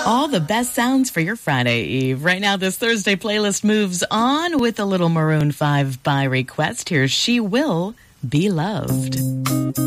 All the best sounds for your Friday Eve. Right now, this Thursday playlist moves on with a little Maroon 5 by request. Here's She Will Be Loved.